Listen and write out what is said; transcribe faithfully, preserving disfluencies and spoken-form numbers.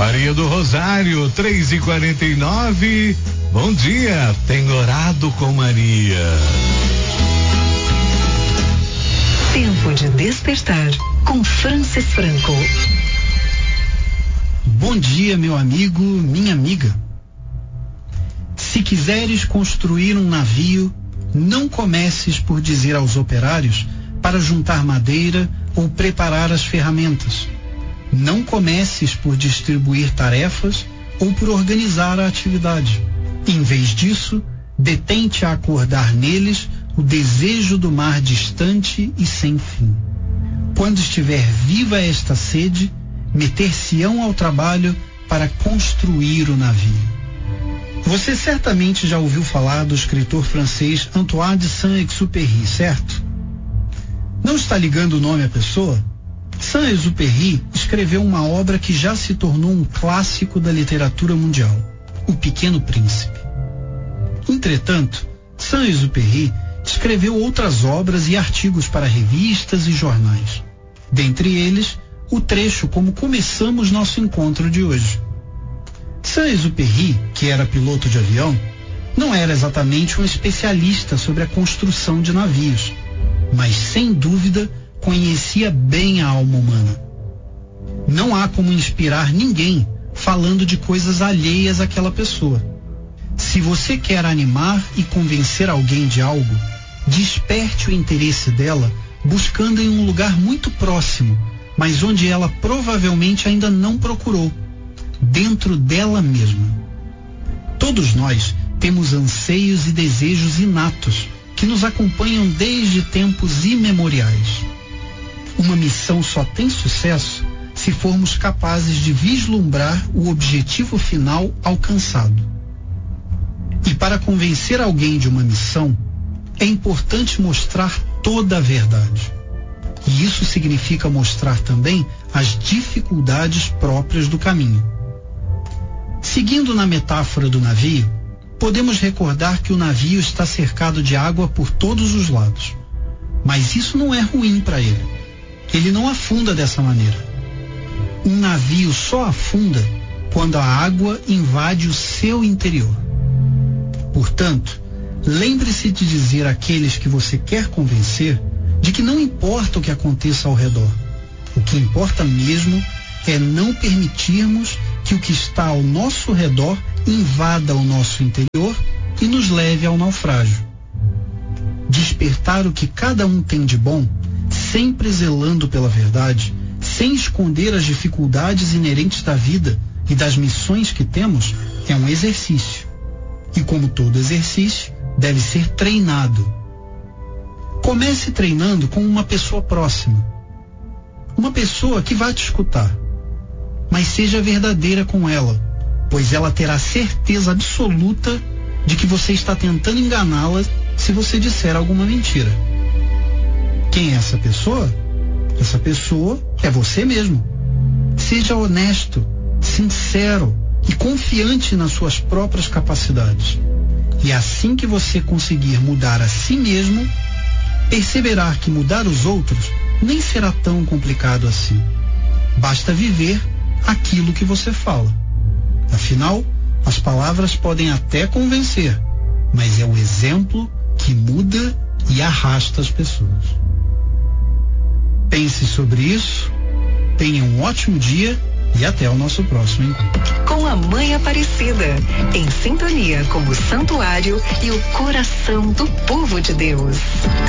Maria do Rosário, três e quarenta e nove. Bom dia, tem orado com Maria. Tempo de despertar com Francis Franco. Bom dia, meu amigo, minha amiga. Se quiseres construir um navio, não comeces por dizer aos operários para juntar madeira ou preparar as ferramentas. Não comeces por distribuir tarefas ou por organizar a atividade. Em vez disso, detente a acordar neles o desejo do mar distante e sem fim. Quando estiver viva esta sede, meter-se-ão ao trabalho para construir o navio. Você certamente já ouviu falar do escritor francês Antoine de Saint-Exupéry, certo? Não está ligando o nome à pessoa? Saint-Exupéry escreveu uma obra que já se tornou um clássico da literatura mundial, O Pequeno Príncipe. Entretanto, Saint-Exupéry escreveu outras obras e artigos para revistas e jornais. Dentre eles, o trecho como começamos nosso encontro de hoje. Saint-Exupéry, que era piloto de avião, não era exatamente um especialista sobre a construção de navios, mas sem dúvida conhecia bem a alma humana. Não há como inspirar ninguém falando de coisas alheias àquela pessoa. Se você quer animar e convencer alguém de algo, desperte o interesse dela buscando em um lugar muito próximo, mas onde ela provavelmente ainda não procurou, dentro dela mesma. Todos nós temos anseios e desejos inatos que nos acompanham desde tempos imemoriais. Uma missão só tem sucesso se formos capazes de vislumbrar o objetivo final alcançado. E para convencer alguém de uma missão, é importante mostrar toda a verdade. E isso significa mostrar também as dificuldades próprias do caminho. Seguindo na metáfora do navio, podemos recordar que o navio está cercado de água por todos os lados. Mas isso não é ruim para ele. Ele não afunda dessa maneira. Um navio só afunda quando a água invade o seu interior. Portanto, lembre-se de dizer àqueles que você quer convencer de que não importa o que aconteça ao redor. O que importa mesmo é não permitirmos que o que está ao nosso redor invada o nosso interior e nos leve ao naufrágio. Despertar o que cada um tem de bom, sempre zelando pela verdade, sem esconder as dificuldades inerentes da vida e das missões que temos, é um exercício. E como todo exercício, deve ser treinado. Comece treinando com uma pessoa próxima. Uma pessoa que vai te escutar. Mas seja verdadeira com ela, pois ela terá certeza absoluta de que você está tentando enganá-la se você disser alguma mentira. Quem é essa pessoa? Essa pessoa é você mesmo. Seja honesto, sincero e confiante nas suas próprias capacidades. E assim que você conseguir mudar a si mesmo, perceberá que mudar os outros nem será tão complicado assim. Basta viver aquilo que você fala. Afinal, as palavras podem até convencer, mas é o exemplo que muda e arrasta as pessoas. Pense sobre isso, tenha um ótimo dia e até o nosso próximo encontro. Com a Mãe Aparecida, em sintonia com o santuário e o coração do povo de Deus.